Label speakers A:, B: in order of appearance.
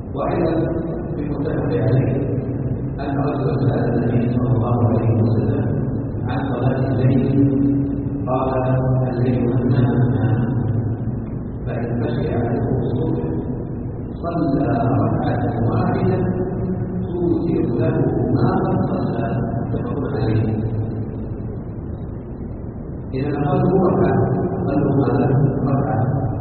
A: وأيضا في المتفق عليه أن رجلا سأل النبي صلى الله عليه وسلم عن صلاة الليل قال الليل أمامنا فإن مشي عليه الصبح صلى ركعة واحدة توتر له ما قد صلى متفق عليه. إذا قالوا ركعة قالوا ماذا؟ ركعة